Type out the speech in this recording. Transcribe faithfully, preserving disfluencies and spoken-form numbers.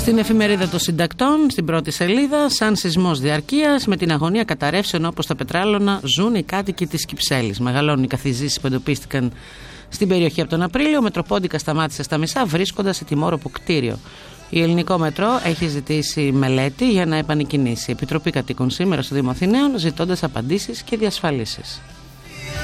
Στην εφημερίδα των συντακτών, στην πρώτη σελίδα, σαν σεισμός διαρκείας, με την αγωνία καταρρεύσεων όπως τα πετράλωνα ζουν οι κάτοικοι της Κυψέλης. Μεγαλώνουν οι καθιζήσεις που εντοπίστηκαν στην περιοχή από τον Απρίλιο. Ο Μετροπόντικα σταμάτησε στα μισά, βρίσκοντας ετοιμόρροπο κτίριο. Η Ελληνικό Μετρό έχει ζητήσει μελέτη για να επανεκκινήσει. Η Επιτροπή Κατοίκων σήμερα στο Δήμο Αθηναίων, ζητώντας απαντήσεις και διασφαλίσεις.